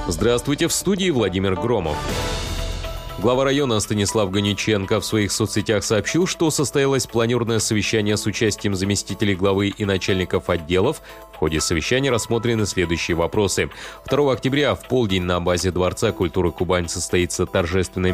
Здравствуйте, в студии Владимир Громов. Глава района Станислав Ганиченко в своих соцсетях сообщил, что состоялось планерное совещание с участием заместителей главы и начальников отделов. В ходе совещания рассмотрены следующие вопросы. 2 октября в полдень на базе Дворца культуры Кубань состоится торжественное